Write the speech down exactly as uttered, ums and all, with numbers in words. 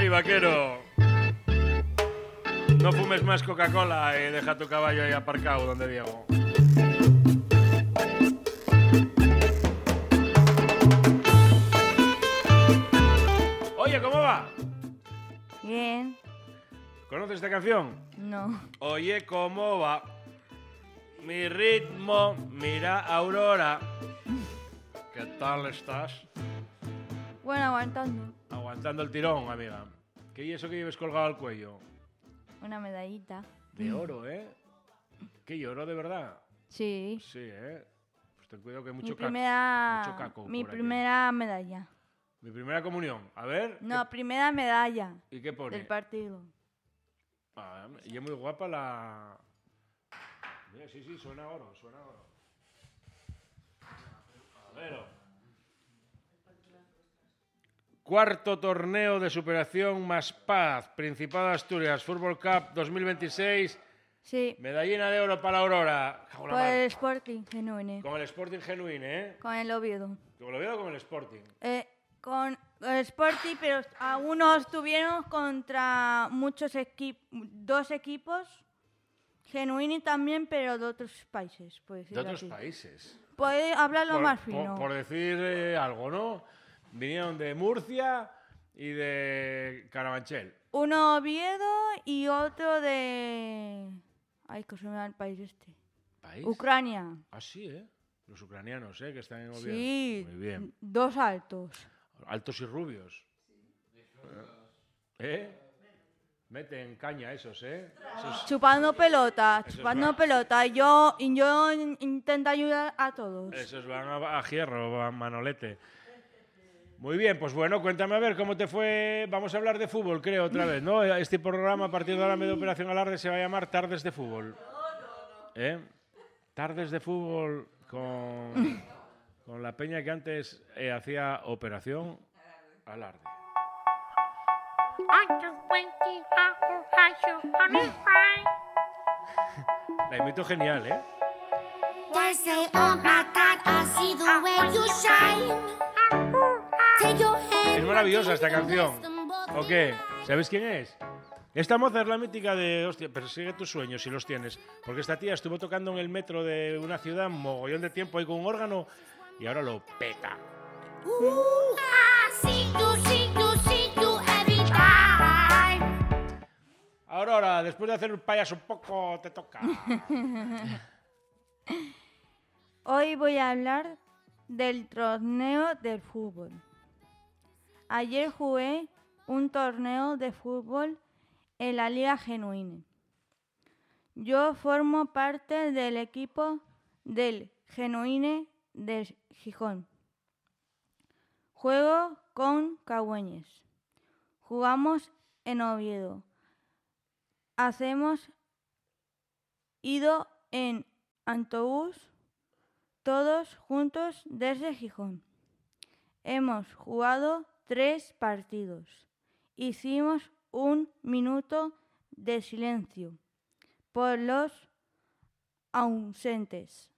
ahí, vaquero. No fumes más Coca-Cola y deja tu caballo ahí aparcado donde Diego. Oye, ¿cómo va? Bien. ¿Conoces esta canción? No. Oye, ¿cómo va? Mi ritmo, mira Aurora. ¿Qué tal estás? Bueno, aguantando. Aguantando el tirón, amiga. ¿Qué es eso que lleves colgado al cuello? Una medallita. De oro, ¿eh? ¿Qué oro de verdad? Sí. Sí, ¿eh? Pues ten cuidado que hay mucho, Mi caco, primera, mucho caco mi por aquí. primera medalla. Mi primera comunión. A ver. No, ¿qué... primera medalla. ¿Y qué pone? Del partido. Ah, y es muy guapa la... Mira, sí, sí, suena oro, suena oro. A ver. Cuarto torneo de superación más paz. Principado de Asturias, Fútbol Cup dos mil veintiséis. Sí. Medallina de oro para la Aurora. Con el Sporting Genuine. Con el Sporting Genuine, ¿eh? Con el Oviedo. Con el Oviedo o con el Sporting. Eh, con el Sporting, pero algunos tuvieron contra muchos equipos, dos equipos. Genuini también, pero de otros países. De otros así. países. Puede hablarlo por, más fino. Por, por decir eh, algo, ¿no? Vinieron de Murcia y de Carabanchel. Uno Oviedo y otro de... Ay, que se me da el país este. ¿País? Ucrania. Ah, sí, ¿eh? Los ucranianos, ¿eh? Que están en Oviedo. Sí. Muy bien. Dos altos. Altos y rubios. ¿Eh? Meten caña esos, ¿eh? Esos... Chupando pelota, esos chupando van... pelota. Yo, yo intento ayudar a todos. Esos van a, a hierro, a manolete. Muy bien, pues bueno, cuéntame a ver cómo te fue. Vamos a hablar de fútbol, creo, otra vez, ¿no? Este programa, a partir de ahora, medio Operación Alarde, se va a llamar Tardes de Fútbol. ¿Eh? Tardes de Fútbol con, con la peña que antes eh, hacía Operación Alarde. La imito genial, ¿eh? Es maravillosa esta canción. ¿O qué? ¿Sabéis quién es? Esta moza es la mítica de... Hostia, persigue tus sueños si los tienes. Porque esta tía estuvo tocando en el metro de una ciudad un mogollón de tiempo ahí con un órgano y ahora lo peta. Aurora, después de hacer un payaso un poco, te toca. Hoy voy a hablar del torneo del fútbol. Ayer jugué un torneo de fútbol en la Liga Genuine. Yo formo parte del equipo del Genuine de Gijón. Juego con Cagüeñes. Jugamos en Oviedo. Hacemos ido en autobús todos juntos desde Gijón. Hemos jugado tres partidos. Hicimos un minuto de silencio por los ausentes.